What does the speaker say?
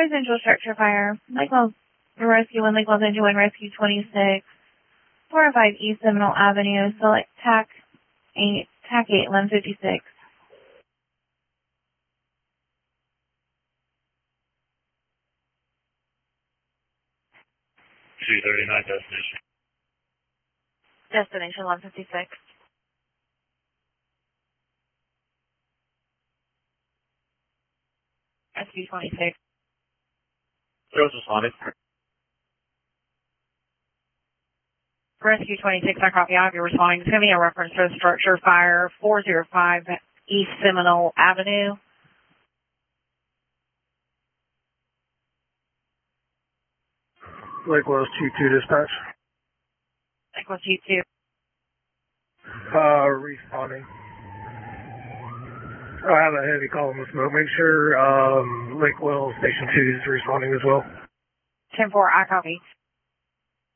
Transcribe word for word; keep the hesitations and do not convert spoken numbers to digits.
Residential structure fire. Lakewell Rescue one, Lakewell Engine one, Rescue twenty-six. four oh five East Seminole Avenue, select T A C eight, T A C eight, eleven fifty-six. two thirty-nine destination. Destination eleven fifty-six. Rescue twenty-six. Joe's responded. Rescue twenty-six, I copy. I have your responding. It's going to be a reference to a structure fire, four oh five East Seminole Avenue. Lakewell's two two dispatch. Lakewell two two. Uh, responding. I have a heavy column of smoke. Make sure um, Lakewell Station two is responding as well. ten four, I copy.